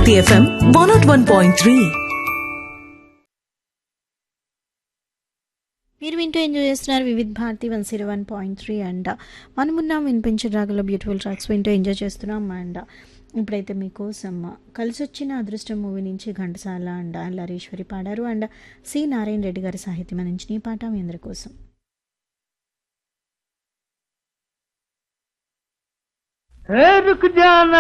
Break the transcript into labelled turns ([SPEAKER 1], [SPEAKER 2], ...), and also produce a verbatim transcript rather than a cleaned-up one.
[SPEAKER 1] Bharati FM one not one point three.
[SPEAKER 2] మీరు వింటూ enjoy చేస్తున్నారు Vividh Bharati one zero one point three and మనమున్నాం వినిపించే రాగలో బ్యూటిఫుల్ ట్రాక్స్ వింటూ ఎంజాయ్ చేస్తున్నాం. అండ్ ఇప్పుడైతే మీకోసం కలిసి వచ్చిన అదృష్టం మూవీ నుంచి ఘంటసాల అండ్ లరీశ్వరి పాడారు. అండ్ సి నారాయణ రెడ్డి గారి సాహిత్యం అందించిన ఈ పాట మీ అందరి కోసం.
[SPEAKER 3] रुक जाना